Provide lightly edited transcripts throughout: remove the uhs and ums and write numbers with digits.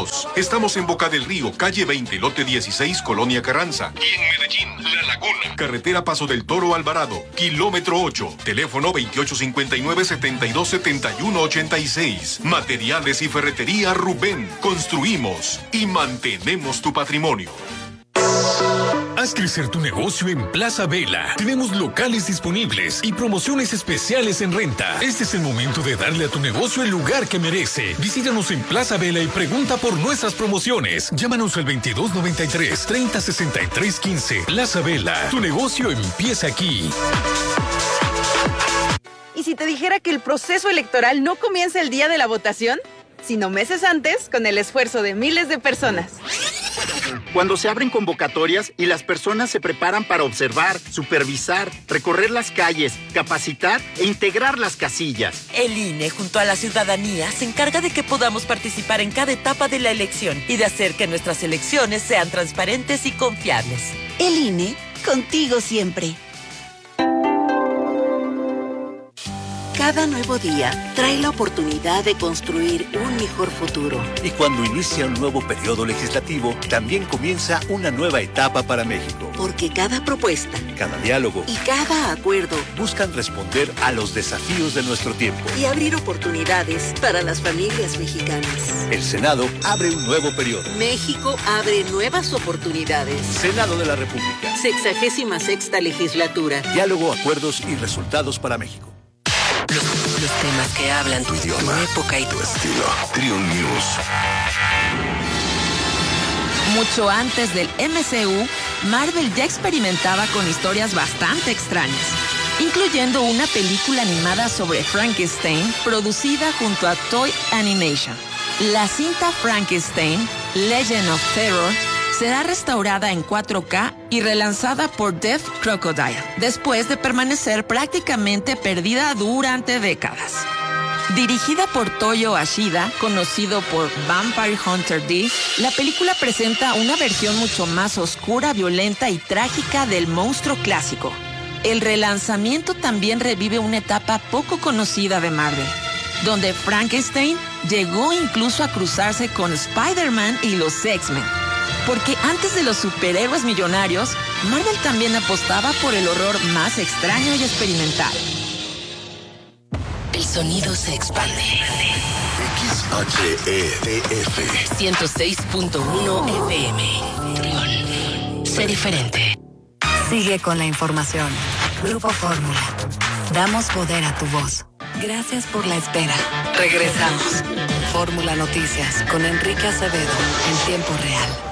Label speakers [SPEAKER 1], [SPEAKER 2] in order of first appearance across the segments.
[SPEAKER 1] 2. Estamos en Boca del Río, calle 20, lote 16, Colonia Carranza. Y en Medellín, La Laguna. Carretera Paso del Toro Alvarado, kilómetro 8. Teléfono 2859-727186. Materiales y ferretería Rubén. Construimos y mantenemos tu patrimonio.
[SPEAKER 2] Haz crecer tu negocio en Plaza Vela. Tenemos locales disponibles y promociones especiales en renta. Este es el momento de darle a tu negocio el lugar que merece. Visítanos en Plaza Vela y pregunta por nuestras promociones. Llámanos al 2293-306315. Plaza Vela, tu negocio empieza aquí.
[SPEAKER 3] ¿Y si te dijera que el proceso electoral no comienza el día de la votación, sino meses antes, con el esfuerzo de miles de personas?
[SPEAKER 4] Cuando se abren convocatorias y las personas se preparan para observar, supervisar, recorrer las calles, capacitar e integrar las casillas.
[SPEAKER 5] El INE, junto a la ciudadanía, se encarga de que podamos participar en cada etapa de la elección y de hacer que nuestras elecciones sean transparentes y confiables.
[SPEAKER 6] El INE, contigo siempre. Cada nuevo día trae la oportunidad de construir un mejor futuro.
[SPEAKER 7] Y cuando inicia un nuevo periodo legislativo, también comienza una nueva etapa para México.
[SPEAKER 6] Porque cada propuesta,
[SPEAKER 7] cada diálogo
[SPEAKER 6] y cada acuerdo
[SPEAKER 7] buscan responder a los desafíos de nuestro tiempo
[SPEAKER 6] y abrir oportunidades para las familias mexicanas.
[SPEAKER 7] El Senado abre un nuevo periodo.
[SPEAKER 6] México abre nuevas oportunidades.
[SPEAKER 7] Senado de la República.
[SPEAKER 6] 66ª legislatura.
[SPEAKER 7] Diálogo, acuerdos y resultados para México.
[SPEAKER 5] Los temas que hablan tu idioma, tu época y
[SPEAKER 8] tu estilo. Trio News.
[SPEAKER 9] Mucho antes del MCU, Marvel ya experimentaba con historias bastante extrañas, incluyendo una película animada sobre Frankenstein producida junto a Toy Animation. La cinta Frankenstein, Legend of Terror, será restaurada en 4K y relanzada por Death Crocodile, después de permanecer prácticamente perdida durante décadas. Dirigida por Toyo Ashida, conocido por Vampire Hunter D, la película presenta una versión mucho más oscura, violenta y trágica del monstruo clásico. El relanzamiento también revive una etapa poco conocida de Marvel, donde Frankenstein llegó incluso a cruzarse con Spider-Man y los X-Men. Porque antes de los superhéroes millonarios, Marvel también apostaba por el horror más extraño y experimental.
[SPEAKER 5] El sonido se expande.
[SPEAKER 8] XHEDF
[SPEAKER 5] 106.1 FM. Trión. Sé diferente.
[SPEAKER 10] Sigue con la información. Grupo Fórmula. Damos poder a tu voz. Gracias por la espera. Regresamos. Fórmula Noticias con Enrique Acevedo en tiempo real.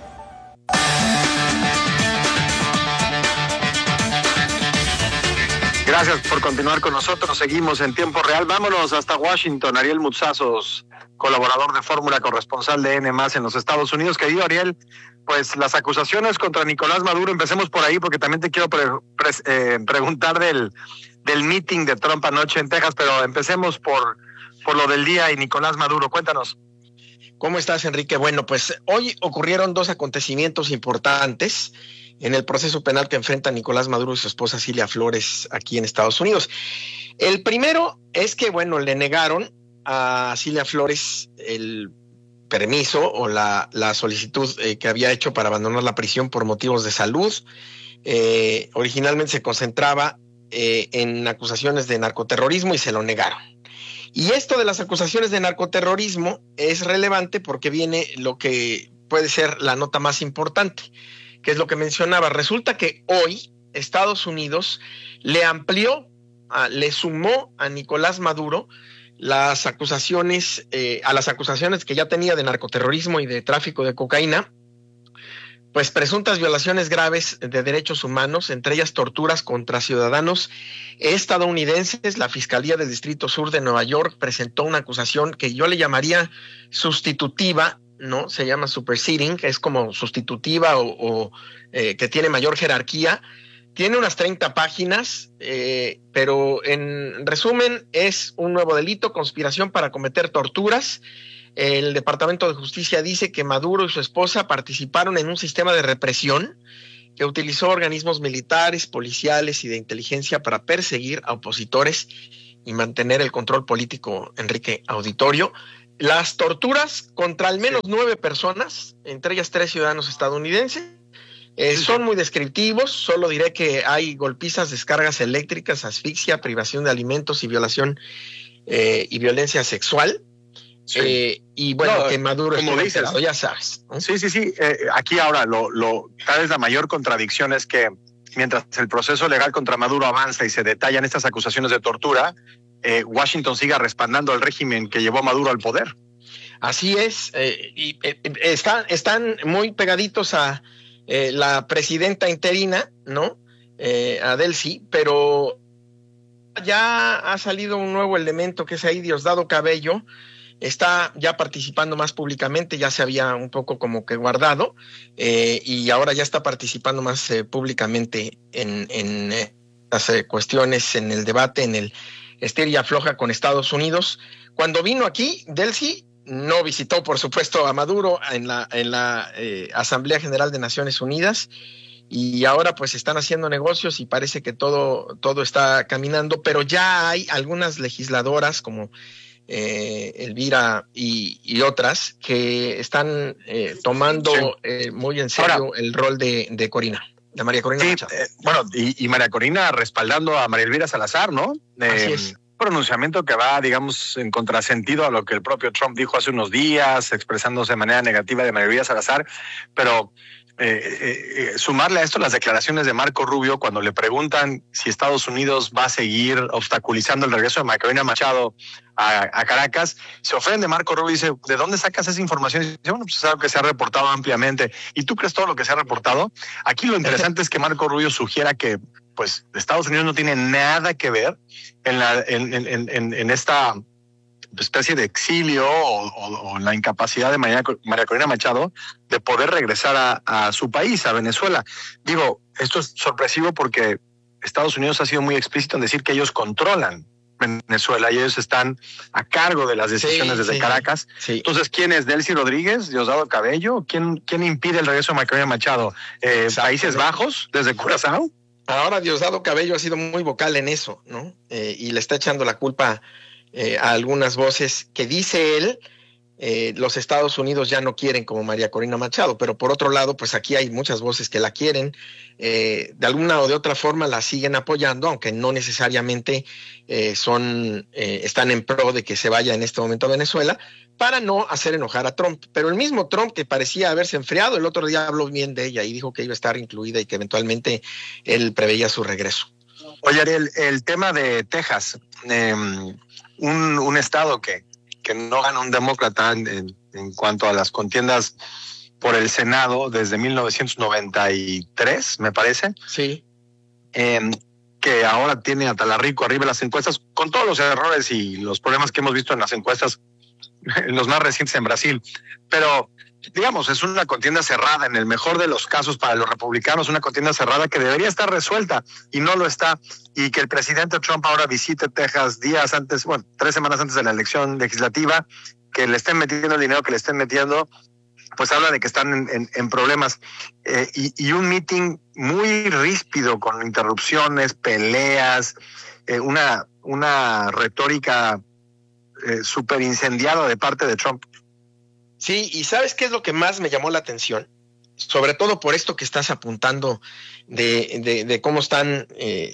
[SPEAKER 11] Gracias por continuar con nosotros. Seguimos en tiempo real. Vámonos hasta Washington. Ariel Mutsazos, colaborador de Fórmula, corresponsal de N+ en los Estados Unidos. Querido Ariel, pues las acusaciones contra Nicolás Maduro, empecemos por ahí porque también te quiero preguntar del meeting de Trump anoche en Texas, pero empecemos por lo del día y Nicolás Maduro. Cuéntanos.
[SPEAKER 12] ¿Cómo estás, Enrique? Bueno, pues hoy ocurrieron dos acontecimientos importantes en el proceso penal que enfrentan Nicolás Maduro y su esposa Cilia Flores aquí en Estados Unidos. El primero es que, bueno, le negaron a Cilia Flores el permiso o la solicitud que había hecho para abandonar la prisión por motivos de salud. Originalmente se concentraba en acusaciones de narcoterrorismo y se lo negaron. Y esto de las acusaciones de narcoterrorismo es relevante porque viene lo que puede ser la nota más importante, que es lo que mencionaba. Resulta que hoy Estados Unidos le amplió, le sumó a Nicolás Maduro las acusaciones, a las acusaciones que ya tenía de narcoterrorismo y de tráfico de cocaína, pues presuntas violaciones graves de derechos humanos, entre ellas torturas contra ciudadanos estadounidenses. La Fiscalía del Distrito Sur de Nueva York presentó una acusación que yo le llamaría sustitutiva, ¿no? Se llama superseding, que es como sustitutiva o que tiene mayor jerarquía. Tiene unas 30 páginas, pero en resumen es un nuevo delito, conspiración para cometer torturas. El Departamento de Justicia dice que Maduro y su esposa participaron en un sistema de represión que utilizó organismos militares, policiales y de inteligencia para perseguir a opositores y mantener el control político. Enrique, auditorio, las torturas contra al menos 9 personas, entre ellas 3 ciudadanos estadounidenses, son muy descriptivos. Solo diré que hay golpizas, descargas eléctricas, asfixia, privación de alimentos y violación y violencia sexual. Sí. Y bueno, que Maduro
[SPEAKER 11] como dices,
[SPEAKER 12] ya sabes, ¿no?
[SPEAKER 11] Sí. Aquí ahora tal vez la mayor contradicción es que mientras el proceso legal contra Maduro avanza y se detallan estas acusaciones de tortura, Washington siga respaldando al régimen que llevó a Maduro al poder.
[SPEAKER 12] Así es, están muy pegaditos a la presidenta interina, ¿no? A Delcy, pero ya ha salido un nuevo elemento que es ahí Diosdado Cabello. Está ya participando más públicamente, ya se había un poco como que guardado, y ahora ya está participando más públicamente en las cuestiones, en el debate, en el estir y afloja con Estados Unidos. Cuando vino aquí, Delcy no visitó, por supuesto, a Maduro en la Asamblea General de Naciones Unidas, y ahora pues están haciendo negocios y parece que todo está caminando, pero ya hay algunas legisladoras como Elvira y otras que están tomando muy en serio ahora, el rol de Corina, de María Corina Machado.
[SPEAKER 11] Y María Corina respaldando a María Elvira Salazar, ¿no?
[SPEAKER 12] Así es.
[SPEAKER 11] Pronunciamiento que va, digamos, en contrasentido a lo que el propio Trump dijo hace unos días, expresándose de manera negativa de María Elvira Salazar, pero sumarle a esto las declaraciones de Marco Rubio cuando le preguntan si Estados Unidos va a seguir obstaculizando el regreso de María Corina Machado a Caracas. Se ofende Marco Rubio y dice, ¿de dónde sacas esa información? Y dice, bueno, pues es algo que se ha reportado ampliamente. ¿Y tú crees todo lo que se ha reportado? Aquí lo interesante es que Marco Rubio sugiera que pues Estados Unidos no tiene nada que ver en esta especie de exilio o la incapacidad de María Corina Machado de poder regresar a su país, a Venezuela. Digo, esto es sorpresivo porque Estados Unidos ha sido muy explícito en decir que ellos controlan Venezuela y ellos están a cargo de las decisiones desde Caracas. Sí. Entonces, ¿quién es? ¿Delcy Rodríguez? ¿Diosdado Cabello? ¿Quién impide el regreso de María Corina Machado? ¿Países Bajos? ¿Desde Curazao?
[SPEAKER 12] Ahora Diosdado Cabello ha sido muy vocal en eso, ¿no? Y le está echando la culpa a algunas voces que dice él, los Estados Unidos ya no quieren como María Corina Machado, pero por otro lado, pues aquí hay muchas voces que la quieren, de alguna o de otra forma la siguen apoyando, aunque no necesariamente están en pro de que se vaya en este momento a Venezuela, para no hacer enojar a Trump. Pero el mismo Trump, que parecía haberse enfriado, el otro día habló bien de ella y dijo que iba a estar incluida y que eventualmente él preveía su regreso.
[SPEAKER 11] Oye, Ariel, el tema de Texas, un estado que no gana un demócrata en cuanto a las contiendas por el Senado desde 1993, me parece.
[SPEAKER 12] Sí.
[SPEAKER 11] Que ahora tiene a Talarrico arriba en las encuestas, con todos los errores y los problemas que hemos visto en las encuestas, los más recientes en Brasil. Pero, digamos, es una contienda cerrada, en el mejor de los casos para los republicanos, una contienda cerrada que debería estar resuelta y no lo está. Y que el presidente Trump ahora visite Texas días antes, 3 semanas antes de la elección legislativa, que le estén metiendo el dinero que le estén metiendo, pues habla de que están en problemas. Y un meeting muy ríspido, con interrupciones, peleas, una retórica súper incendiada de parte de Trump.
[SPEAKER 12] Sí, y ¿sabes qué es lo que más me llamó la atención? Sobre todo por esto que estás apuntando de cómo están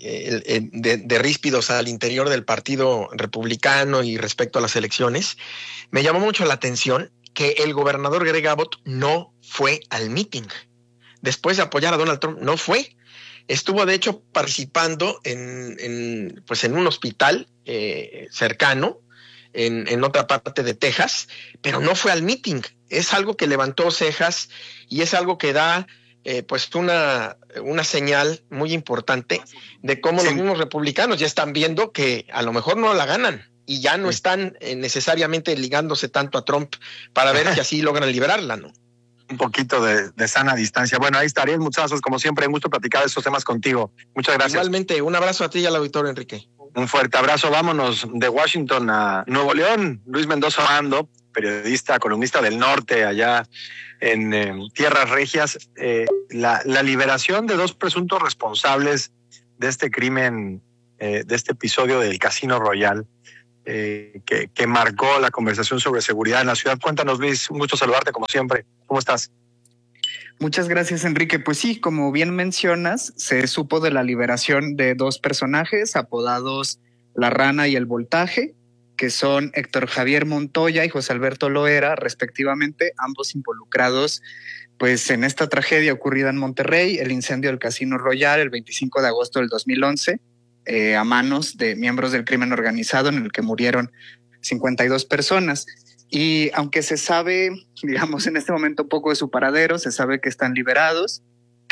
[SPEAKER 12] de ríspidos al interior del Partido Republicano y respecto a las elecciones, me llamó mucho la atención que el gobernador Greg Abbott no fue al meeting. Después de apoyar a Donald Trump, no fue. Estuvo, de hecho, participando en un hospital cercano, en otra parte de Texas, pero no fue al meeting. Es algo que levantó cejas y es algo que da una señal muy importante de cómo los mismos republicanos ya están viendo que a lo mejor no la ganan y ya no están necesariamente ligándose tanto a Trump para ver si así logran liberarla, ¿no?
[SPEAKER 11] Un poquito de sana distancia. Bueno, ahí está Ariel Muchazos, como siempre, un gusto platicar de estos temas contigo. Muchas gracias.
[SPEAKER 12] Igualmente, un abrazo a ti y al auditorio, Enrique.
[SPEAKER 11] Un fuerte abrazo. Vámonos de Washington a Nuevo León. Luis Mendoza Mando, periodista, columnista del norte, allá en Tierras Regias. La liberación de 2 presuntos responsables de este crimen, de este episodio del Casino Royal, que marcó la conversación sobre seguridad en la ciudad. Cuéntanos, Luis, un gusto saludarte como siempre. ¿Cómo estás?
[SPEAKER 13] Muchas gracias, Enrique. Pues sí, como bien mencionas, se supo de la liberación de 2 personajes apodados La Rana y El Voltaje, que son Héctor Javier Montoya y José Alberto Loera, respectivamente, ambos involucrados pues en esta tragedia ocurrida en Monterrey, el incendio del Casino Royal el 25 de agosto del 2011, a manos de miembros del crimen organizado, en el que murieron 52 personas. Y aunque se sabe, digamos, en este momento poco de su paradero, se sabe que están liberados,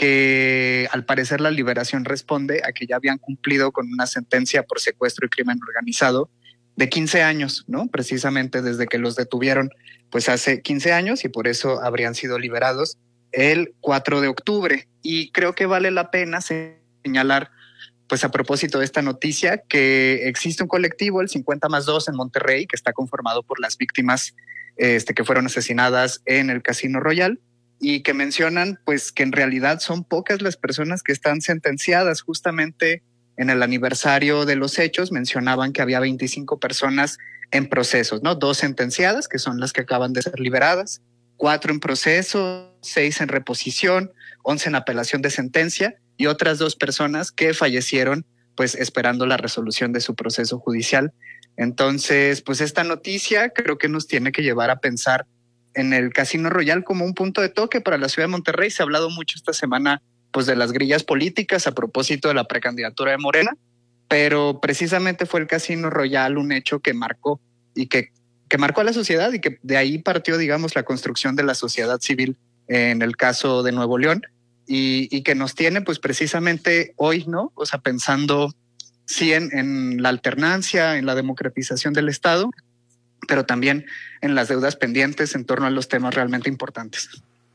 [SPEAKER 13] que al parecer la liberación responde a que ya habían cumplido con una sentencia por secuestro y crimen organizado de 15 años, ¿no? Precisamente desde que los detuvieron, pues hace 15 años, y por eso habrían sido liberados el 4 de octubre. Y creo que vale la pena señalar, pues a propósito de esta noticia, que existe un colectivo, el 50+2 en Monterrey, que está conformado por las víctimas que fueron asesinadas en el Casino Royal, y que mencionan pues que en realidad son pocas las personas que están sentenciadas. Justamente en el aniversario de los hechos mencionaban que había 25 personas en procesos, ¿no? 2 sentenciadas, que son las que acaban de ser liberadas, 4 en proceso, 6 en reposición, 11 en apelación de sentencia, y otras 2 personas que fallecieron pues esperando la resolución de su proceso judicial. Entonces, pues esta noticia creo que nos tiene que llevar a pensar en el Casino Royal como un punto de toque para la ciudad de Monterrey. Se ha hablado mucho esta semana pues de las grillas políticas a propósito de la precandidatura de Morena, pero precisamente fue el Casino Royal un hecho que marcó y que marcó a la sociedad, y que de ahí partió, digamos, la construcción de la sociedad civil en el caso de Nuevo León. Y que nos tiene pues precisamente hoy, ¿no? O sea, pensando sí en la alternancia, en la democratización del Estado, pero también en las deudas pendientes en torno a los temas realmente importantes.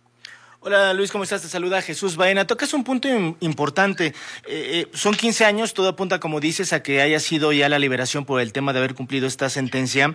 [SPEAKER 14] Hola Luis, ¿cómo estás? Te saluda Jesús Baena. Tocas un punto importante. Son 15 años, todo apunta, como dices, a que haya sido ya la liberación por el tema de haber cumplido esta sentencia.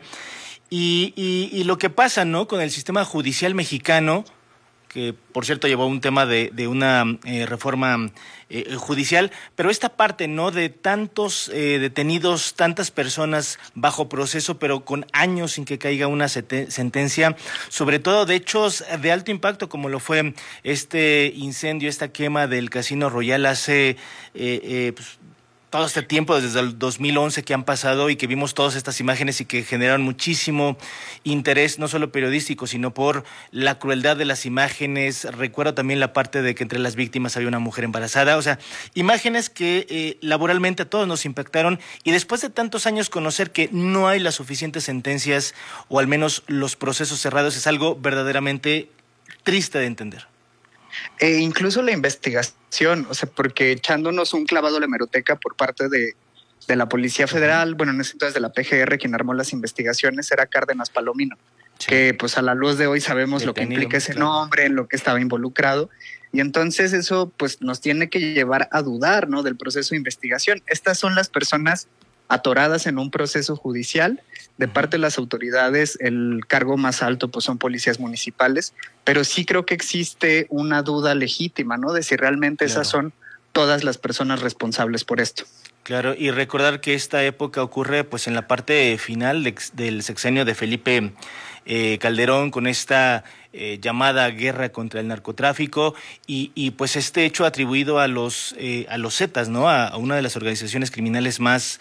[SPEAKER 14] Y lo que pasa, ¿no?, con el sistema judicial mexicano, que por cierto llevó un tema de una reforma judicial, pero esta parte, ¿no?, de tantos detenidos, tantas personas bajo proceso, pero con años sin que caiga una sentencia, sobre todo de hechos de alto impacto, como lo fue este incendio, esta quema del Casino Royal hace pues, todo este tiempo, desde el 2011 que han pasado, y que vimos todas estas imágenes y que generaron muchísimo interés, no solo periodístico, sino por la crueldad de las imágenes. Recuerdo también la parte de que entre las víctimas había una mujer embarazada. O sea, imágenes que laboralmente a todos nos impactaron, y después de tantos años conocer que no hay las suficientes sentencias, o al menos los procesos cerrados, es algo verdaderamente triste de entender.
[SPEAKER 13] Incluso la investigación, o sea, porque echándonos un clavado a la hemeroteca por parte de la Policía Federal, bueno, en ese entonces de la PGR, quien armó las investigaciones era Cárdenas Palomino, sí, que pues a la luz de hoy sabemos lo que implica ese nombre, en lo que estaba involucrado, y entonces eso pues nos tiene que llevar a dudar, ¿no?, del proceso de investigación. Estas son las personas atoradas en un proceso judicial. De parte de las autoridades, el cargo más alto pues son policías municipales, pero sí creo que existe una duda legítima, ¿no?, de si realmente esas son todas las personas responsables por esto.
[SPEAKER 14] Claro, y recordar que esta época ocurre pues en la parte final del sexenio de Felipe Calderón, con esta llamada guerra contra el narcotráfico, y pues este hecho atribuido a los Zetas, ¿no?, a una de las organizaciones criminales más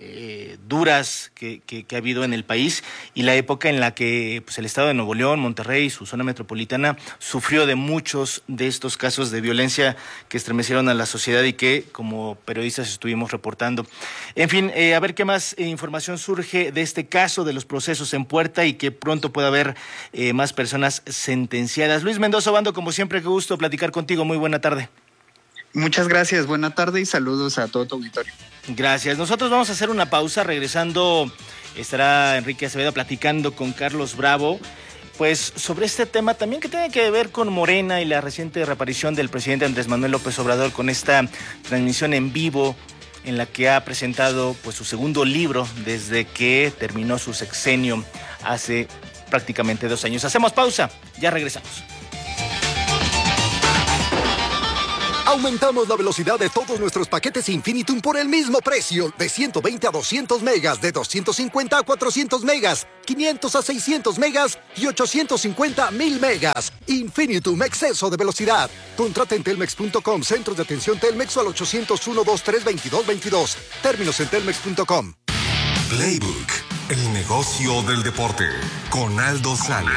[SPEAKER 14] duras que ha habido en el país, y la época en la que pues el estado de Nuevo León, Monterrey y su zona metropolitana sufrió de muchos de estos casos de violencia que estremecieron a la sociedad y que como periodistas estuvimos reportando. En fin, a ver qué más información surge de este caso, de los procesos en puerta, y que pronto pueda haber más personas sentenciadas. Luis Mendoza Obando, como siempre, qué gusto platicar contigo. Muy buena tarde.
[SPEAKER 13] Muchas gracias, buena tarde y saludos a todo tu auditorio.
[SPEAKER 14] Gracias. Nosotros vamos a hacer una pausa. Regresando estará Enrique Acevedo platicando con Carlos Bravo, pues sobre este tema también que tiene que ver con Morena y la reciente reaparición del presidente Andrés Manuel López Obrador con esta transmisión en vivo en la que ha presentado pues su segundo libro desde que terminó su sexenio hace prácticamente 2 años. Hacemos pausa, ya regresamos.
[SPEAKER 15] Aumentamos la velocidad de todos nuestros paquetes Infinitum por el mismo precio, de 120 a 200 megas, de 250 a 400 megas, 500 a 600 megas y 850 a 1000 megas. Infinitum, exceso de velocidad. Contrata en telmex.com, centros de atención Telmex o al 801-2322-22. Términos en telmex.com.
[SPEAKER 8] Playbook, el negocio del deporte, con Aldo Sales.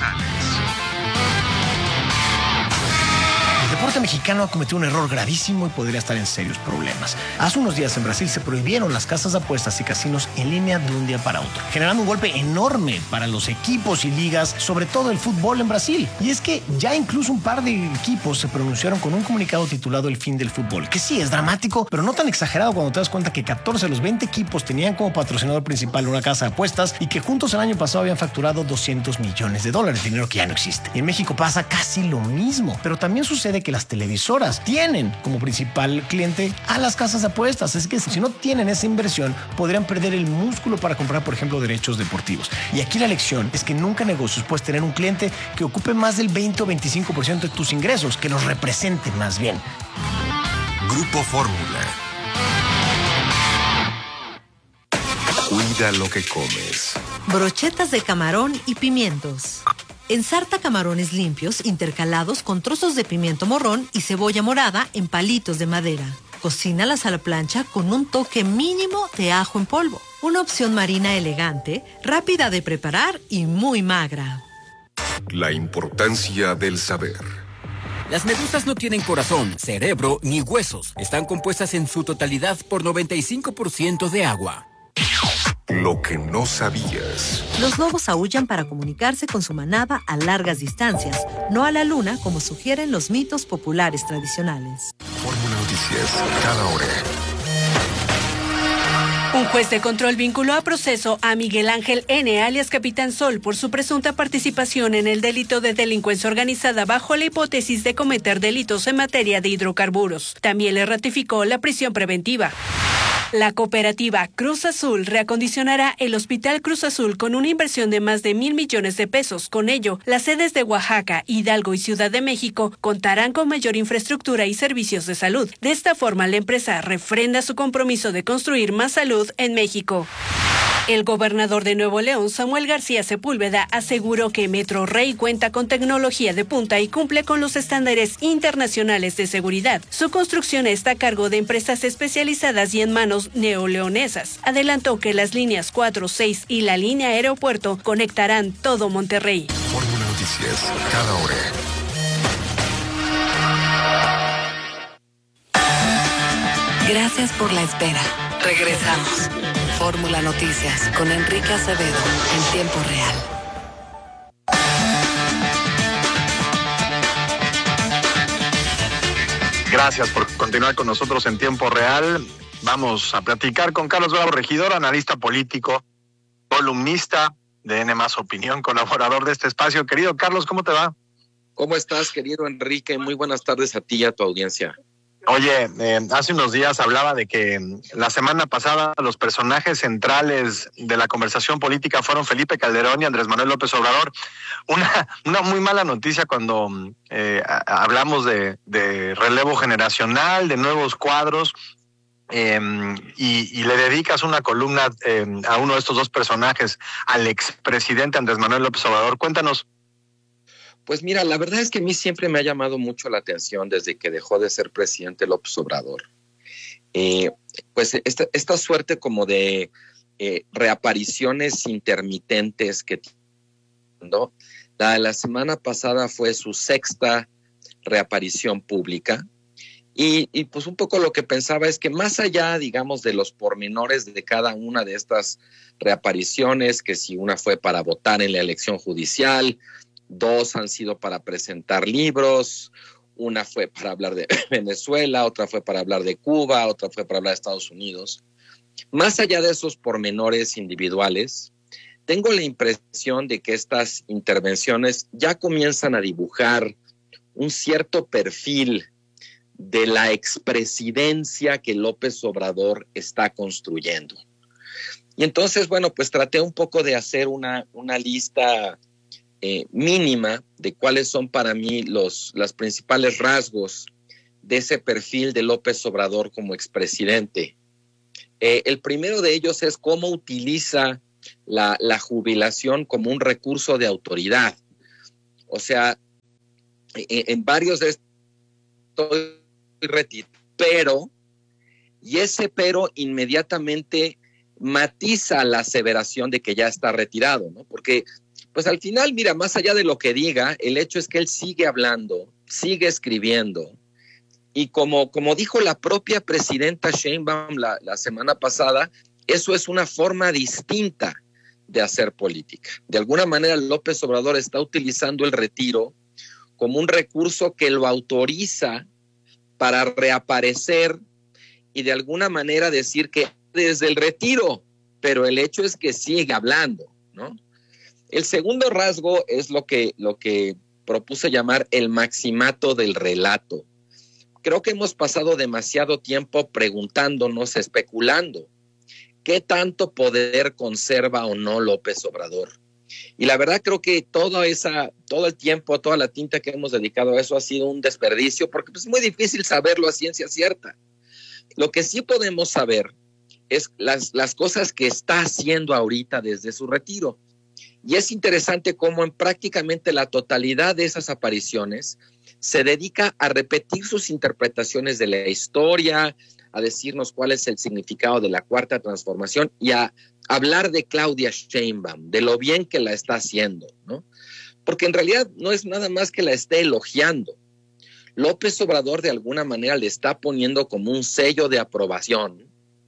[SPEAKER 16] El deporte mexicano ha cometido un error gravísimo y podría estar en serios problemas. Hace unos días en Brasil se prohibieron las casas de apuestas y casinos en línea de un día para otro, generando un golpe enorme para los equipos y ligas, sobre todo el fútbol en Brasil. Y es que ya incluso un par de equipos se pronunciaron con un comunicado titulado El fin del fútbol, que sí es dramático, pero no tan exagerado cuando te das cuenta que 14 de los 20 equipos tenían como patrocinador principal una casa de apuestas y que juntos el año pasado habían facturado $200 millones, dinero que ya no existe. Y en México pasa casi lo mismo, pero también sucede que las televisoras tienen como principal cliente a las casas de apuestas. Es que si no tienen esa inversión, podrían perder el músculo para comprar, por ejemplo, derechos deportivos. Y aquí la lección es que nunca en negocios puedes tener un cliente que ocupe más del 20 o 25% de tus ingresos, que los represente más bien.
[SPEAKER 8] Grupo Fórmula. Cuida lo que comes.
[SPEAKER 17] Brochetas de camarón y pimientos. Ensarta camarones limpios intercalados con trozos de pimiento morrón y cebolla morada en palitos de madera. Cocínalas a la plancha con un toque mínimo de ajo en polvo. Una opción marina elegante, rápida de preparar y muy magra.
[SPEAKER 8] La importancia del saber.
[SPEAKER 18] Las medusas no tienen corazón, cerebro ni huesos. Están compuestas en su totalidad por 95% de agua.
[SPEAKER 8] Lo que no sabías.
[SPEAKER 17] Los lobos aúllan para comunicarse con su manada a largas distancias, no a la luna como sugieren los mitos populares tradicionales.
[SPEAKER 8] Fórmula Noticias, cada hora.
[SPEAKER 19] Un juez de control vinculó a proceso a Miguel Ángel N., alias Capitán Sol, por su presunta participación en el delito de delincuencia organizada bajo la hipótesis de cometer delitos en materia de hidrocarburos. También le ratificó la prisión preventiva. La cooperativa Cruz Azul reacondicionará el Hospital Cruz Azul con una inversión de más de 1,000 millones de pesos. Con ello, las sedes de Oaxaca, Hidalgo y Ciudad de México contarán con mayor infraestructura y servicios de salud. De esta forma, la empresa refrenda su compromiso de construir más salud en México. El gobernador de Nuevo León, Samuel García Sepúlveda, aseguró que Metro Rey cuenta con tecnología de punta y cumple con los estándares internacionales de seguridad. Su construcción está a cargo de empresas especializadas y en manos neoleonesas. Adelantó que las líneas 4, 6 y la línea aeropuerto conectarán todo Monterrey.
[SPEAKER 8] Fórmula Noticias, cada hora.
[SPEAKER 10] Gracias por la espera. Regresamos. Fórmula Noticias con Enrique Acevedo en tiempo real.
[SPEAKER 11] Gracias por continuar con nosotros en tiempo real. Vamos a platicar con Carlos Bravo Regidor, analista político, columnista de N+ Opinión, colaborador de este espacio. Querido Carlos, ¿cómo te va?
[SPEAKER 20] ¿Cómo estás, querido Enrique? Muy buenas tardes a ti y a tu audiencia.
[SPEAKER 11] Oye, hace unos días hablaba de que la semana pasada los personajes centrales de la conversación política fueron Felipe Calderón y Andrés Manuel López Obrador. Una muy mala noticia cuando hablamos de relevo generacional, de nuevos cuadros, y le dedicas una columna a uno de estos dos personajes, al expresidente Andrés Manuel López Obrador. Cuéntanos.
[SPEAKER 20] Pues mira, la verdad es que a mí siempre me ha llamado mucho la atención desde que dejó de ser presidente López Obrador. Pues esta suerte como de reapariciones intermitentes que ¿no? La de la semana pasada fue su sexta reaparición pública y pues un poco lo que pensaba es que más allá, digamos, de los pormenores de cada una de estas reapariciones, que si una fue para votar en la elección judicial, 2 han sido para presentar libros, una fue para hablar de Venezuela, otra fue para hablar de Cuba, otra fue para hablar de Estados Unidos. Más allá de esos pormenores individuales, tengo la impresión de que estas intervenciones ya comienzan a dibujar un cierto perfil de la expresidencia que López Obrador está construyendo. Y entonces, bueno, pues traté un poco de hacer una lista mínima de cuáles son para mí los principales rasgos de ese perfil de López Obrador como expresidente. El primero de ellos es cómo utiliza la jubilación como un recurso de autoridad. O sea, en varios de estos estoy retirado, y ese pero inmediatamente matiza la aseveración de que ya está retirado, ¿no? Porque, pues al final, mira, más allá de lo que diga, el hecho es que él sigue hablando, sigue escribiendo, y como dijo la propia presidenta Sheinbaum la semana pasada, eso es una forma distinta de hacer política. De alguna manera, López Obrador está utilizando el retiro como un recurso que lo autoriza para reaparecer y de alguna manera decir que desde el retiro, pero el hecho es que sigue hablando, ¿no? El segundo rasgo es lo que propuse llamar el maximato del relato. Creo que hemos pasado demasiado tiempo preguntándonos, especulando, ¿qué tanto poder conserva o no López Obrador? Y la verdad creo que todo el tiempo, toda la tinta que hemos dedicado a eso ha sido un desperdicio, porque pues, es muy difícil saberlo a ciencia cierta. Lo que sí podemos saber es las cosas que está haciendo ahorita desde su retiro. Y es interesante cómo en prácticamente la totalidad de esas apariciones se dedica a repetir sus interpretaciones de la historia, a decirnos cuál es el significado de la Cuarta Transformación y a hablar de Claudia Sheinbaum, de lo bien que la está haciendo, ¿no? Porque en realidad no es nada más que la esté elogiando. López Obrador de alguna manera le está poniendo como un sello de aprobación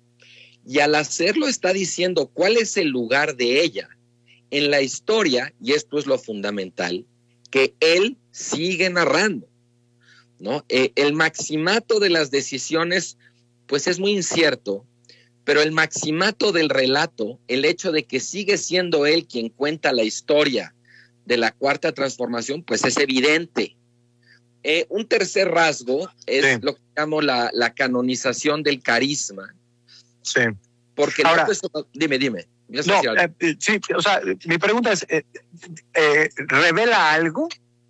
[SPEAKER 20] y al hacerlo está diciendo cuál es el lugar de ella en la historia, y esto es lo fundamental, que él sigue narrando, ¿no? El maximato de las decisiones pues es muy incierto, pero el maximato del relato, el hecho de que sigue siendo él quien cuenta la historia de la Cuarta Transformación, pues es evidente. Un tercer rasgo es lo que llamo la canonización del carisma.
[SPEAKER 11] Sí.
[SPEAKER 20] Porque
[SPEAKER 11] ahora,
[SPEAKER 20] dime.
[SPEAKER 11] Sí, o sea, mi pregunta es, ¿revela algo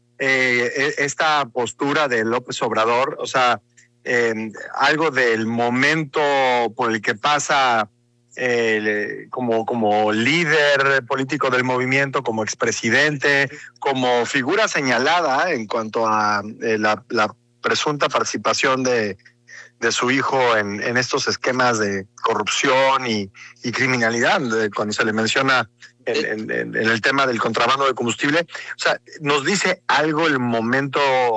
[SPEAKER 11] esta postura de López Obrador? O sea, algo del momento por el que pasa como líder político del movimiento, como expresidente, como figura señalada en cuanto a la presunta participación de su hijo en estos esquemas de corrupción y criminalidad, cuando se le menciona en el tema del contrabando de combustible. O sea, ¿nos dice algo el momento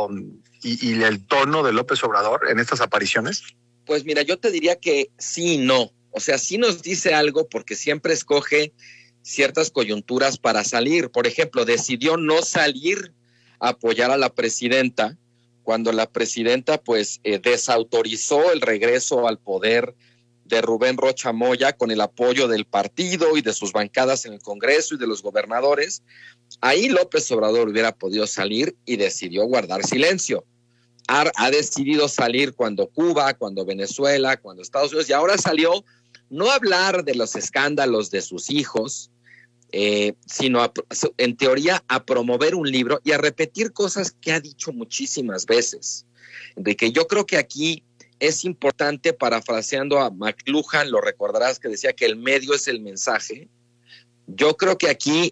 [SPEAKER 11] y el tono de López Obrador en estas apariciones?
[SPEAKER 20] Pues mira, yo te diría que sí y no. O sea, sí nos dice algo porque siempre escoge ciertas coyunturas para salir. Por ejemplo, decidió no salir a apoyar a la presidenta cuando la presidenta pues desautorizó el regreso al poder de Rubén Rocha Moya con el apoyo del partido y de sus bancadas en el Congreso y de los gobernadores. Ahí López Obrador hubiera podido salir y decidió guardar silencio. Ha decidido salir cuando Cuba, cuando Venezuela, cuando Estados Unidos, y ahora salió no a hablar de los escándalos de sus hijos, sino en teoría a promover un libro y a repetir cosas que ha dicho muchísimas veces. Enrique, yo creo que aquí es importante, parafraseando a McLuhan, lo recordarás que decía que el medio es el mensaje. Yo creo que aquí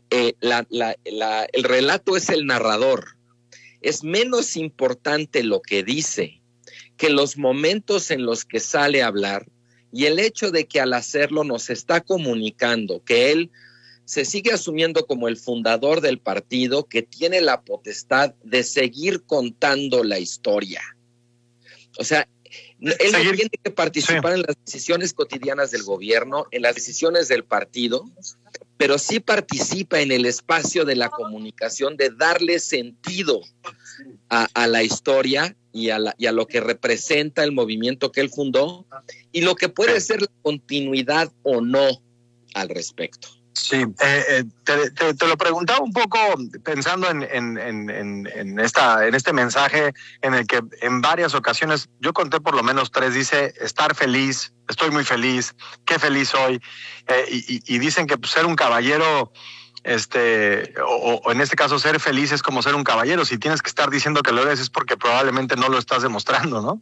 [SPEAKER 20] el relato es el narrador. Es menos importante lo que dice que los momentos en los que sale a hablar, y el hecho de que al hacerlo nos está comunicando que él se sigue asumiendo como el fundador del partido, que tiene la potestad de seguir contando la historia. O sea, él no tiene que participar en las decisiones cotidianas del gobierno, en las decisiones del partido, pero sí participa en el espacio de la comunicación, de darle sentido a la historia y a lo que representa el movimiento que él fundó y lo que puede ser la continuidad o no al respecto.
[SPEAKER 11] Sí, te lo preguntaba un poco pensando en este mensaje en el que en varias ocasiones, yo conté por lo menos 3, dice estar feliz, estoy muy feliz, qué feliz soy, y dicen que ser un caballero o en este caso ser feliz es como ser un caballero. Si tienes que estar diciendo que lo eres es porque probablemente no lo estás demostrando, ¿no?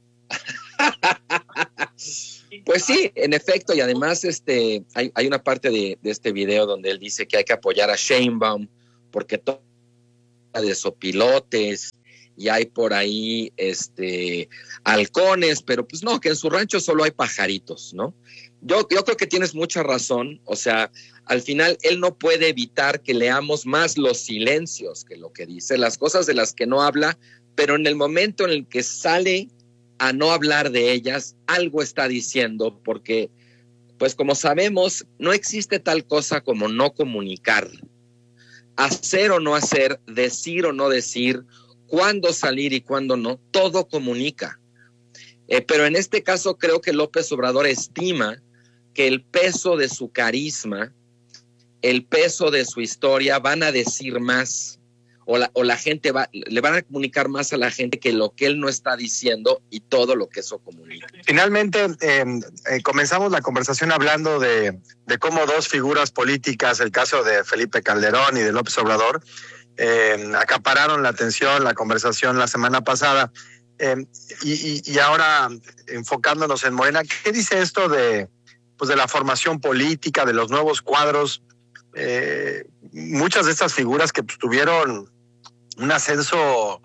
[SPEAKER 20] Pues sí, en efecto, y además hay una parte de este video donde él dice que hay que apoyar a Sheinbaum porque todo de sopilotes y hay por ahí halcones, pero pues no, que en su rancho solo hay pajaritos, ¿no? Yo creo que tienes mucha razón, o sea, al final él no puede evitar que leamos más los silencios que lo que dice, las cosas de las que no habla, pero en el momento en el que sale a no hablar de ellas, algo está diciendo, porque, pues como sabemos, no existe tal cosa como no comunicar. Hacer o no hacer, decir o no decir, cuándo salir y cuándo no, todo comunica. Pero en este caso creo que López Obrador estima que el peso de su carisma, el peso de su historia van a decir más, o la gente le van a comunicar más a la gente que lo que él no está diciendo y todo lo que eso comunica.
[SPEAKER 11] Finalmente, comenzamos la conversación hablando de cómo dos figuras políticas, el caso de Felipe Calderón y de López Obrador, acapararon la atención, la conversación la semana pasada, y ahora enfocándonos en Morena, ¿qué dice esto de la formación política, de los nuevos cuadros? Muchas de estas figuras que tuvieron un ascenso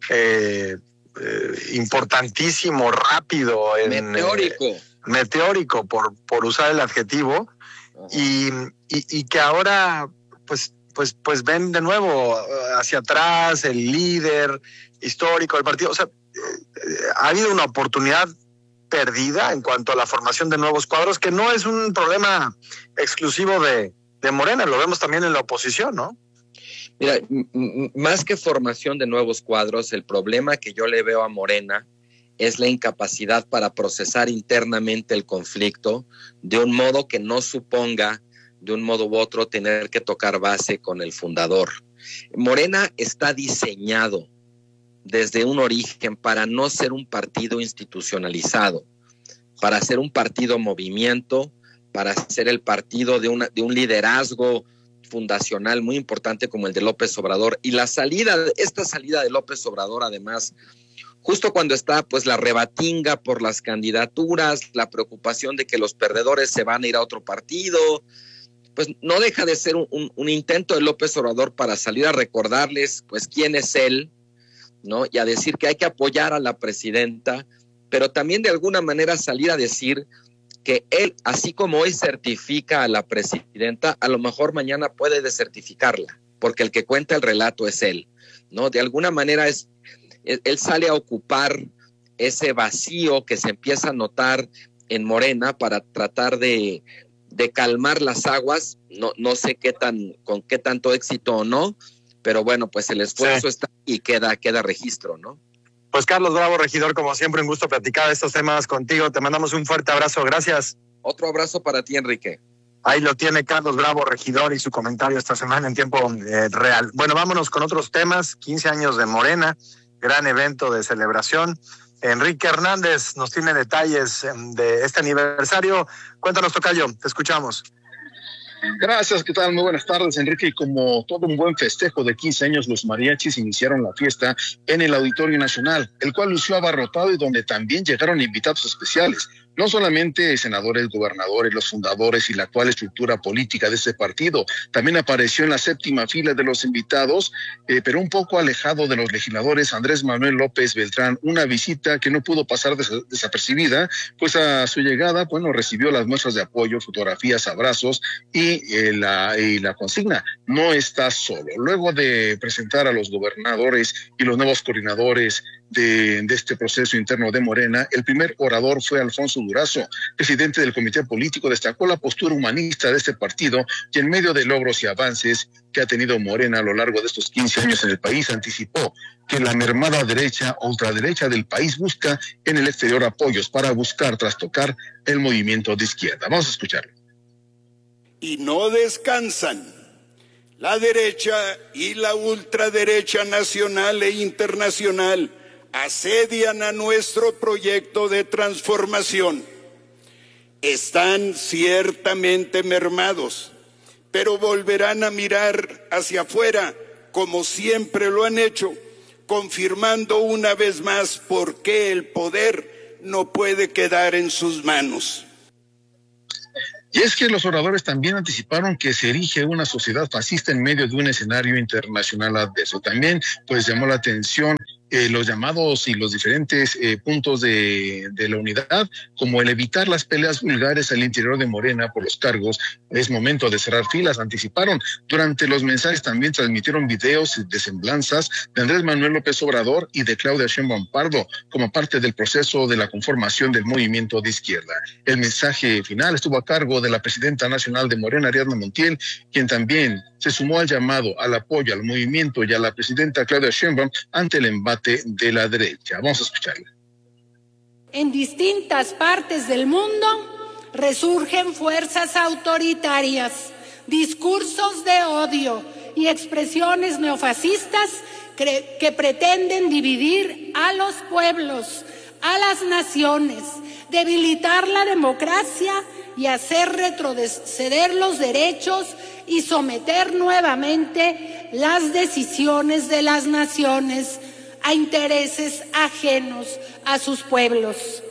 [SPEAKER 11] importantísimo, rápido, meteórico por usar el adjetivo, y que ahora pues ven de nuevo hacia atrás el líder histórico del partido. O sea, ha habido una oportunidad perdida en cuanto a la formación de nuevos cuadros, que no es un problema exclusivo de Morena, lo vemos también en la oposición, ¿no?
[SPEAKER 20] Mira, más que formación de nuevos cuadros, el problema que yo le veo a Morena es la incapacidad para procesar internamente el conflicto de un modo que no suponga, de un modo u otro, tener que tocar base con el fundador. Morena está diseñado desde un origen para no ser un partido institucionalizado, para ser un partido movimiento, para ser el partido de un liderazgo fundacional muy importante como el de López Obrador. Y esta salida de López Obrador, además, justo cuando está pues la rebatinga por las candidaturas, la preocupación de que los perdedores se van a ir a otro partido, pues no deja de ser un intento de López Obrador para salir a recordarles pues quién es él, ¿no? Y a decir que hay que apoyar a la presidenta, pero también de alguna manera salir a decir que él, así como hoy certifica a la presidenta, a lo mejor mañana puede desertificarla, porque el que cuenta el relato es él, ¿no? De alguna manera él sale a ocupar ese vacío que se empieza a notar en Morena para tratar de calmar las aguas, no sé con qué tanto éxito o no, pero bueno, pues el esfuerzo está y queda registro, ¿no?
[SPEAKER 11] Pues Carlos Bravo, regidor, como siempre, un gusto platicar de estos temas contigo. Te mandamos un fuerte abrazo, gracias.
[SPEAKER 20] Otro abrazo para ti, Enrique.
[SPEAKER 11] Ahí lo tiene Carlos Bravo, regidor, y su comentario esta semana en tiempo real. Bueno, vámonos con otros temas. 15 años de Morena, gran evento de celebración. Enrique Hernández nos tiene detalles de este aniversario. Cuéntanos, tocayo, te escuchamos.
[SPEAKER 21] Gracias, ¿qué tal? Muy buenas tardes, Enrique. Y como todo un buen festejo de 15 años, los mariachis iniciaron la fiesta en el Auditorio Nacional, el cual lució abarrotado y donde también llegaron invitados especiales. No solamente senadores, gobernadores, los fundadores y la actual estructura política de este partido, también apareció en la séptima fila de los invitados, pero un poco alejado de los legisladores, Andrés Manuel López Beltrán, una visita que no pudo pasar desapercibida, pues a su llegada, bueno, recibió las muestras de apoyo, fotografías, abrazos y la consigna, no estás solo. Luego de presentar a los gobernadores y los nuevos coordinadores de este proceso interno de Morena, el primer orador fue Alfonso Durazo, presidente del comité político. Destacó la postura humanista de este partido y en medio de logros y avances que ha tenido Morena a lo largo de estos 15 años en el país, anticipó que la mermada derecha o ultraderecha del país busca en el exterior apoyos para buscar trastocar el movimiento de izquierda. Vamos a escucharlo.
[SPEAKER 22] Y no descansan. La derecha y la ultraderecha nacional e internacional asedian a nuestro proyecto de transformación. Están ciertamente mermados, pero volverán a mirar hacia afuera, como siempre lo han hecho, confirmando una vez más por qué el poder no puede quedar en sus manos.
[SPEAKER 21] Y es que los oradores también anticiparon que se erige una sociedad fascista en medio de un escenario internacional adverso. También pues llamó la atención los llamados y los diferentes puntos de la unidad, como el evitar las peleas vulgares al interior de Morena por los cargos. Es momento de cerrar filas, anticiparon. Durante los mensajes también transmitieron videos de semblanzas de Andrés Manuel López Obrador y de Claudia Sheinbaum Pardo como parte del proceso de la conformación del movimiento de izquierda. El mensaje final estuvo a cargo de la presidenta nacional de Morena, Ariadna Montiel, quien también se sumó al llamado al apoyo al movimiento y a la presidenta Claudia Sheinbaum ante el embate de la derecha. Vamos a escucharla.
[SPEAKER 1] En distintas partes del mundo resurgen fuerzas autoritarias, discursos de odio y expresiones neofascistas que pretenden dividir a los pueblos, a las naciones, debilitar la democracia y hacer retroceder los derechos y someter nuevamente las decisiones de las naciones a intereses ajenos a sus pueblos.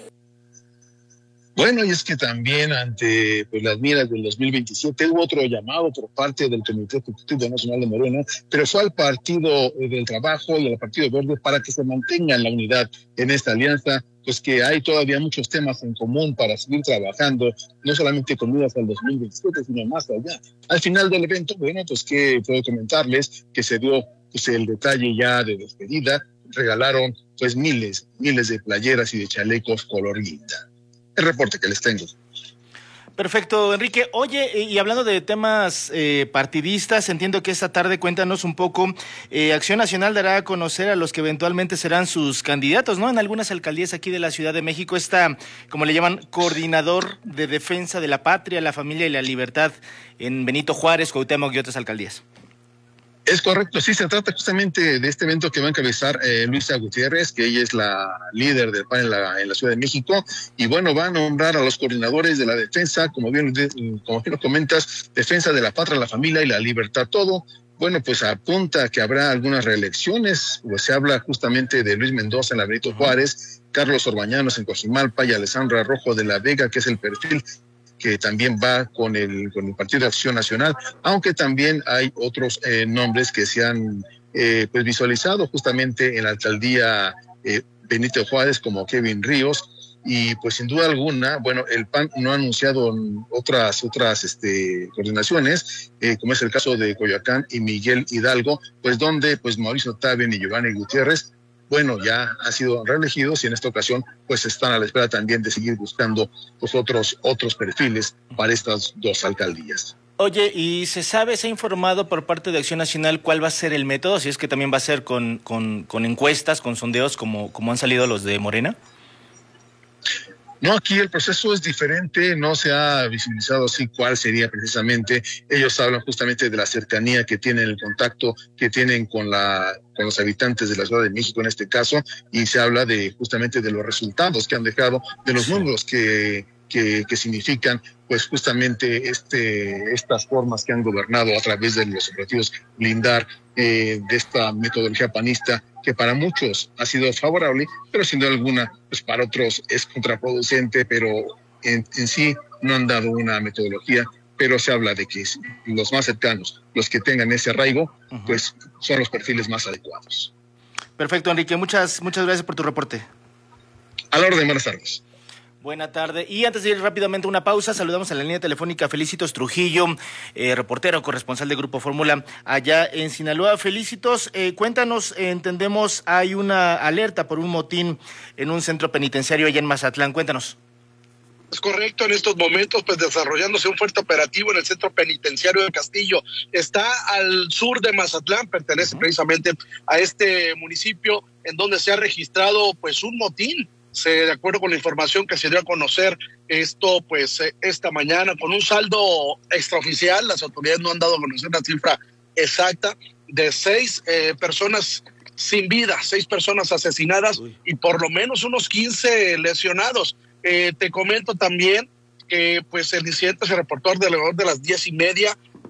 [SPEAKER 21] Bueno, y es que también ante las miras del 2027 hubo otro llamado por parte del Comité Ejecutivo Nacional de Morena, pero fue al Partido del Trabajo y al Partido Verde para que se mantengan la unidad en esta alianza, pues que hay todavía muchos temas en común para seguir trabajando, no solamente con miras al 2027, sino más allá. Al final del evento, bueno, pues que puedo comentarles que se dio pues el detalle ya de despedida, regalaron pues miles de playeras y de chalecos color guinda. El reporte que les tengo.
[SPEAKER 14] Perfecto, Enrique. Oye, y hablando de temas partidistas, entiendo que esta tarde, cuéntanos un poco, Acción Nacional dará a conocer a los que eventualmente serán sus candidatos, ¿no? En algunas alcaldías aquí de la Ciudad de México está, como le llaman, coordinador de defensa de la patria, la familia y la libertad en Benito Juárez, Cuauhtémoc y otras alcaldías.
[SPEAKER 21] Es correcto, sí, se trata justamente de este evento que va a encabezar Luisa Gutiérrez, que ella es la líder del PAN en la Ciudad de México, y bueno, va a nombrar a los coordinadores de la defensa, como bien lo comentas, defensa de la patria, la familia y la libertad, todo. Bueno, pues apunta que habrá algunas reelecciones, pues se habla justamente de Luis Mendoza en la Benito Juárez, Carlos Orbañanos en Coajimalpa y Alessandra Rojo de la Vega, que es el perfil que también va con el Partido de Acción Nacional, aunque también hay otros nombres que se han pues visualizado justamente en la alcaldía Benito Juárez, como Kevin Ríos, y pues sin duda alguna, bueno, el PAN no ha anunciado otras coordinaciones, como es el caso de Coyoacán y Miguel Hidalgo, pues donde pues Mauricio Taben y Giovanni Gutiérrez, bueno, ya han sido reelegidos y en esta ocasión pues están a la espera también de seguir buscando pues otros perfiles para estas dos alcaldías.
[SPEAKER 14] Oye, ¿y se ha informado por parte de Acción Nacional cuál va a ser el método? Si es que también va a ser con encuestas, con sondeos como han salido los de Morena.
[SPEAKER 21] No, aquí el proceso es diferente, no se ha visibilizado así cuál sería precisamente. Ellos hablan justamente de la cercanía que tienen, el contacto que tienen con los habitantes de la Ciudad de México en este caso, y se habla de justamente de los resultados que han dejado, de los números que significan pues justamente estas formas que han gobernado a través de los operativos blindar de esta metodología panista, que para muchos ha sido favorable, pero sin duda alguna pues para otros es contraproducente, pero en sí no han dado una metodología, pero se habla de que los más cercanos, los que tengan ese arraigo, pues son los perfiles más adecuados.
[SPEAKER 14] Perfecto, Enrique, muchas gracias por tu reporte.
[SPEAKER 21] A la orden, buenas tardes.
[SPEAKER 14] Buena tarde. Y antes de ir rápidamente a una pausa, saludamos a la línea telefónica a Felicitos Trujillo, reportero, corresponsal de Grupo Fórmula allá en Sinaloa. Felicitos, cuéntanos, entendemos, hay una alerta por un motín en un centro penitenciario allá en Mazatlán. Cuéntanos.
[SPEAKER 2] Es correcto, en estos momentos pues desarrollándose un fuerte operativo en el centro penitenciario de Castillo. Está al sur de Mazatlán, pertenece precisamente a este municipio en donde se ha registrado pues un motín. De acuerdo con la información que se dio a conocer esto pues esta mañana, con un saldo extraoficial, las autoridades no han dado a conocer la cifra exacta, de 6 personas sin vida, 6 personas asesinadas y por lo menos unos 15 lesionados. Te comento también que pues el incidente se reportó alrededor de las 10:30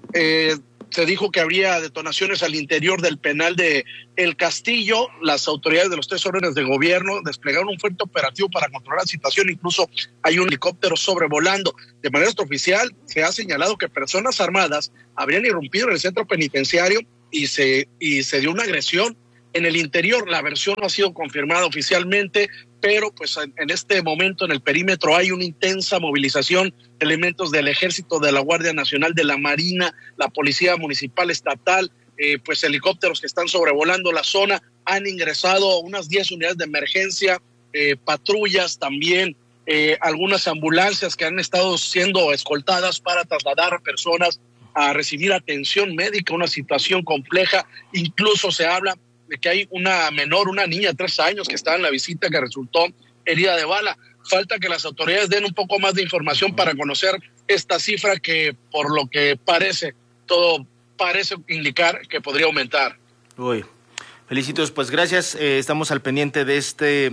[SPEAKER 2] Se dijo que habría detonaciones al interior del penal de El Castillo. Las autoridades de los 3 órdenes de gobierno desplegaron un fuerte operativo para controlar la situación. Incluso hay un helicóptero sobrevolando. De manera extraoficial se ha señalado que personas armadas habrían irrumpido en el centro penitenciario y se dio una agresión en el interior. La versión no ha sido confirmada oficialmente, pero pues en este momento en el perímetro hay una intensa movilización, elementos del Ejército, de la Guardia Nacional, de la Marina, la Policía Municipal Estatal, pues helicópteros que están sobrevolando la zona. Han ingresado unas 10 unidades de emergencia, patrullas también, algunas ambulancias que han estado siendo escoltadas para trasladar a personas a recibir atención médica, una situación compleja. Incluso se habla de que hay una menor, una niña de 3 años que estaba en la visita, que resultó herida de bala. Falta que las autoridades den un poco más de información para conocer esta cifra que, por lo que parece, todo parece indicar que podría aumentar.
[SPEAKER 14] Uy, felicitos, pues gracias. Estamos al pendiente de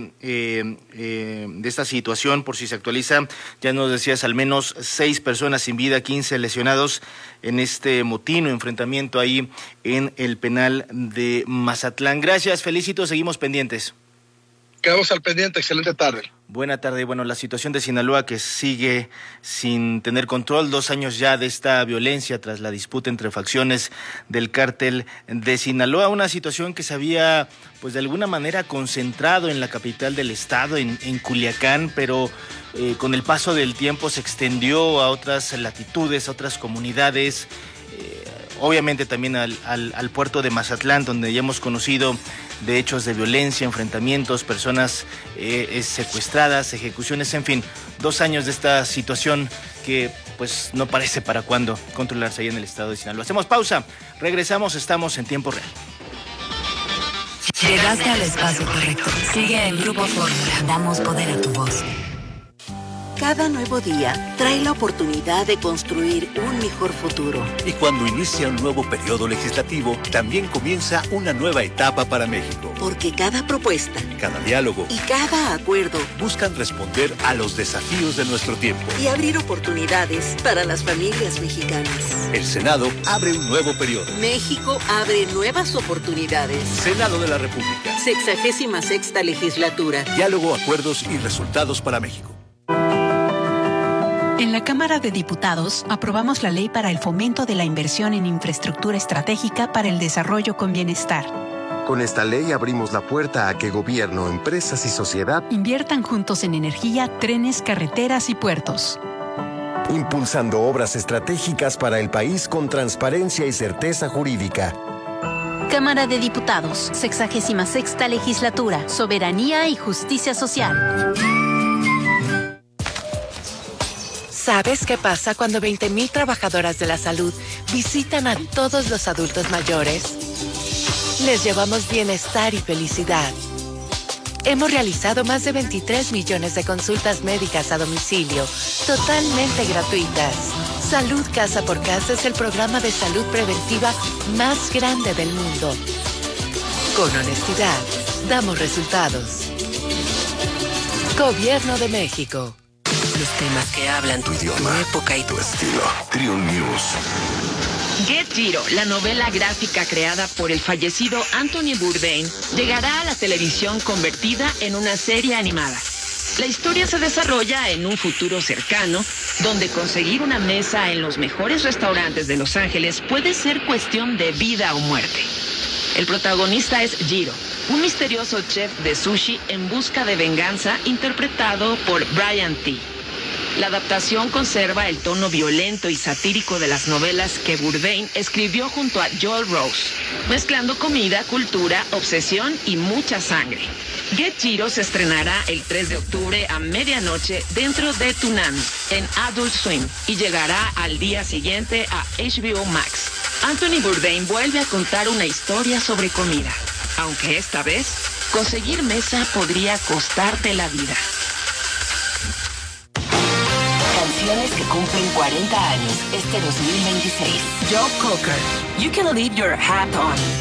[SPEAKER 14] esta situación, por si se actualiza. Ya nos decías, al menos 6 personas sin vida, 15 lesionados en este motín o enfrentamiento ahí en el penal de Mazatlán. Gracias, felicitos, seguimos pendientes.
[SPEAKER 2] Quedamos al pendiente, excelente tarde.
[SPEAKER 14] Buena tarde. Bueno, la situación de Sinaloa que sigue sin tener control, 2 años ya de esta violencia tras la disputa entre facciones del cártel de Sinaloa, una situación que se había pues de alguna manera concentrado en la capital del estado, en Culiacán, pero con el paso del tiempo se extendió a otras latitudes, a otras comunidades, obviamente también al puerto de Mazatlán, donde ya hemos conocido de hechos de violencia, enfrentamientos, personas secuestradas, ejecuciones, en fin, 2 años de esta situación que pues no parece para cuándo controlarse ahí en el estado de Sinaloa. Hacemos pausa, regresamos, estamos en tiempo real.
[SPEAKER 10] Llegaste al espacio correcto. Sigue en Grupo Fórmula. Damos poder a tu voz.
[SPEAKER 6] Cada nuevo día trae la oportunidad de construir un mejor futuro.
[SPEAKER 7] Y cuando inicia un nuevo periodo legislativo, también comienza una nueva etapa para México.
[SPEAKER 6] Porque cada propuesta,
[SPEAKER 7] cada diálogo
[SPEAKER 6] y cada acuerdo
[SPEAKER 7] buscan responder a los desafíos de nuestro tiempo
[SPEAKER 6] y abrir oportunidades para las familias mexicanas.
[SPEAKER 7] El Senado abre un nuevo periodo.
[SPEAKER 6] México abre nuevas oportunidades.
[SPEAKER 7] Senado de la República.
[SPEAKER 6] 66ª legislatura.
[SPEAKER 7] Diálogo, acuerdos y resultados para México.
[SPEAKER 3] En la Cámara de Diputados aprobamos la ley para el fomento de la inversión en infraestructura estratégica para el desarrollo con bienestar.
[SPEAKER 4] Con esta ley abrimos la puerta a que gobierno, empresas y sociedad
[SPEAKER 3] inviertan juntos en energía, trenes, carreteras y puertos.
[SPEAKER 4] Impulsando obras estratégicas para el país con transparencia y certeza jurídica.
[SPEAKER 23] Cámara de Diputados, 66ª legislatura, soberanía y justicia social.
[SPEAKER 24] ¿Sabes qué pasa cuando 20,000 trabajadoras de la salud visitan a todos los adultos mayores? Les llevamos bienestar y felicidad. Hemos realizado más de 23 millones de consultas médicas a domicilio, totalmente gratuitas. Salud Casa por Casa es el programa de salud preventiva más grande del mundo. Con honestidad, damos resultados. Gobierno de México.
[SPEAKER 10] Los temas que hablan tu idioma, tu época y tu estilo.
[SPEAKER 8] Trio News.
[SPEAKER 9] Get Giro, la novela gráfica creada por el fallecido Anthony Bourdain, llegará a la televisión convertida en una serie animada. La historia se desarrolla en un futuro cercano, donde conseguir una mesa en los mejores restaurantes de Los Ángeles puede ser cuestión de vida o muerte. El protagonista es Jiro, un misterioso chef de sushi en busca de venganza, interpretado por Brian T. La adaptación conserva el tono violento y satírico de las novelas que Bourdain escribió junto a Joel Rose, mezclando comida, cultura, obsesión y mucha sangre. Get Giro se estrenará el 3 de octubre a medianoche dentro de Toonami en Adult Swim y llegará al día siguiente a HBO Max. Anthony Bourdain vuelve a contar una historia sobre comida, aunque esta vez conseguir mesa podría costarte la vida.
[SPEAKER 10] Canciones que cumplen 40 años este 2026.
[SPEAKER 9] Joe Cocker, You Can Leave Your Hat On.